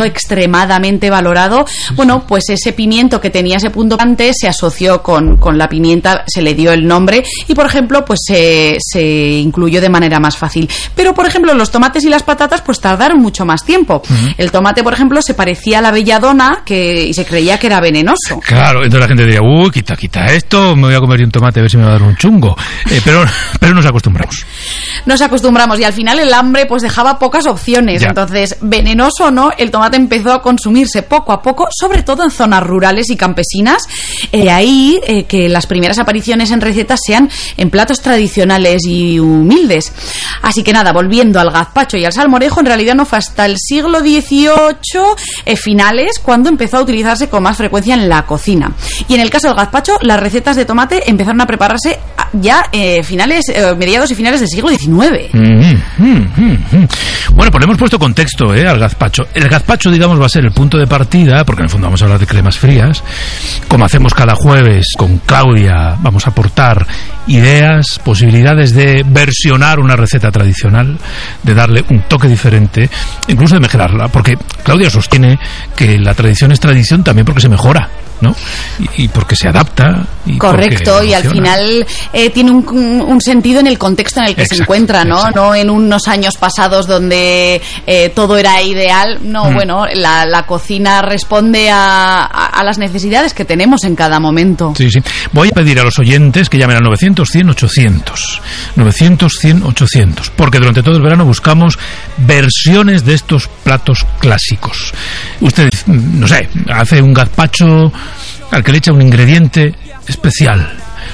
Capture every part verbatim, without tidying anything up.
pimiento extremadamente valorado. Bueno, pues ese pimiento que tenía ese punto picante se asoció con, con la pimienta, se le dio el nombre y, por ejemplo, pues se, se incluyó de manera más fácil. Pero, por ejemplo, los tomates y las patatas pues tardaron mucho más tiempo. Uh-huh. El tomate, por ejemplo, se parecía a la belladona que, y se creía que era venenoso. Claro, entonces la gente diría, uy, quita, quita esto, me voy a comer un tomate a ver si me va a dar un chungo. Eh, pero, pero nos acostumbramos. Nos acostumbramos y al final el hambre pues dejaba pocas opciones. Ya. Entonces, venenoso o no, el tomate empezó a consumirse poco a poco, sobre todo en zonas rurales y campesinas. De eh, ahí eh, que las primeras apariciones en recetas sean en platos tradicionales y humildes. Así que nada, volviendo al gazpacho y al salmorejo, en realidad no fue hasta el siglo dieciocho eh, finales cuando empezó a utilizarse con más frecuencia en la cocina. Y en el caso del gazpacho, las recetas de tomate empezaron a prepararse ya eh, finales, eh, mediados y finales del siglo diecinueve. Mm, mm, mm, mm. Bueno, pues le hemos puesto contexto eh, al gazpacho. El gazpacho, digamos, va a ser el punto de partida, porque en el fondo vamos a hablar de cremas frías. Como hacemos cada jueves con Claudia, vamos a aportar ideas, posibilidades de versionar una receta tradicional, de darle un toque diferente, incluso de mejorarla, porque Claudia sostiene que la tradición es tradición también porque se mejora, ¿no? Y, y porque se adapta. Y correcto, y al final eh, tiene un, un sentido en el contexto en el que exacto, se encuentra, ¿no? Exacto. No en unos años pasados donde eh, todo era ideal. No, mm. bueno, la, la cocina responde a, a, a las necesidades que tenemos en cada momento. Sí, sí. Voy a pedir a los oyentes que llamen al novecientos, cien, ochocientos. novecientos, cien, ochocientos. Porque durante todo el verano buscamos versiones de estos platos clásicos. Usted, no sé, hace un gazpacho al que le echa un ingrediente especial,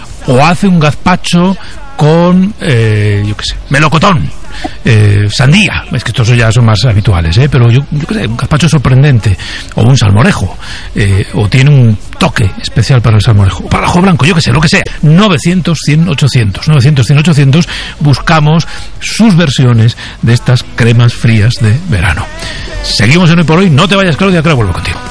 o hace un gazpacho con, eh, yo qué sé, melocotón, eh, sandía, es que estos ya son más habituales, ¿eh? Pero yo, yo qué sé, un gazpacho sorprendente, o un salmorejo, eh, o tiene un toque especial para el salmorejo, para el ajo blanco, yo qué sé, lo que sea. novecientos, cien, ochocientos, novecientos, cien, ochocientos, buscamos sus versiones de estas cremas frías de verano. Seguimos en Hoy por Hoy, no te vayas, Claudia, que ahora vuelvo contigo.